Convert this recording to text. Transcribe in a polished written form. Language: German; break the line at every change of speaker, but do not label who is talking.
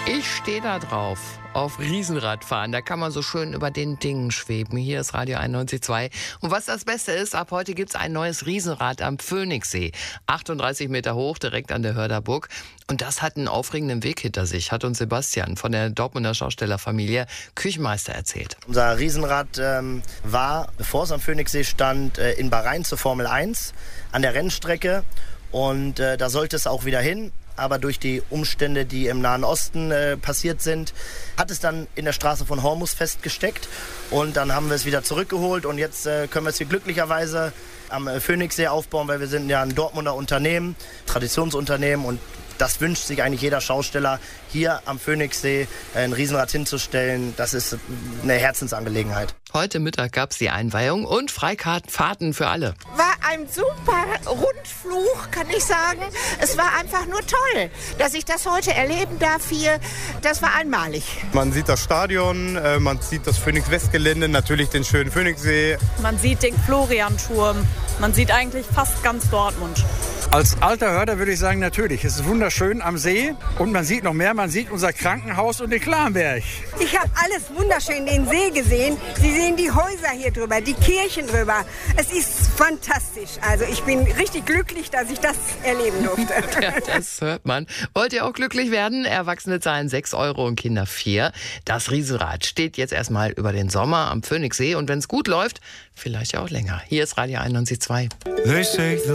Ich stehe da drauf, auf Riesenradfahren. Da kann man so schön über den Dingen schweben. Hier ist Radio 91.2. Und was das Beste ist, ab heute gibt's ein neues Riesenrad am Phoenixsee. 38 Meter hoch, direkt an der Hörderburg. Und das hat einen aufregenden Weg hinter sich, hat uns Sebastian von der Dortmunder Schaustellerfamilie Küchenmeister erzählt.
Unser Riesenrad war, bevor es am Phoenixsee stand, in Bahrain zur Formel 1 an der Rennstrecke. Und da sollte es auch wieder hin. Aber durch die Umstände, die im Nahen Osten passiert sind, hat es dann in der Straße von Hormuz festgesteckt. Und dann haben wir es wieder zurückgeholt und jetzt können wir es hier glücklicherweise am Phoenixsee aufbauen, weil wir sind ja ein Dortmunder Unternehmen, Traditionsunternehmen, und das wünscht sich eigentlich jeder Schausteller, hier am Phoenixsee ein Riesenrad hinzustellen. Das ist eine Herzensangelegenheit.
Heute Mittag gab es die Einweihung und Freikartenfahrten für alle.
War ein super Rundflug, kann ich sagen. Es war einfach nur toll, dass ich das heute erleben darf hier. Das war einmalig.
Man sieht das Stadion, man sieht das Phoenix-West-Gelände, natürlich den schönen Phoenixsee.
Man sieht den Florianturm, man sieht eigentlich fast ganz Dortmund.
Als alter Hörder würde ich sagen, natürlich. Es ist wunderschön am See und man sieht noch mehr. Man sieht unser Krankenhaus und den Klamberg.
Ich habe alles wunderschön, den See gesehen. Sie sehen die Häuser hier drüber, die Kirchen drüber. Es ist fantastisch. Also ich bin richtig glücklich, dass ich das erleben durfte.
Ja, das hört man. Wollt ihr auch glücklich werden? Erwachsene zahlen 6 Euro und Kinder 4. Das Riesenrad steht jetzt erstmal über den Sommer am Phoenixsee und wenn es gut läuft, vielleicht ja auch länger. Hier ist Radio 91.2.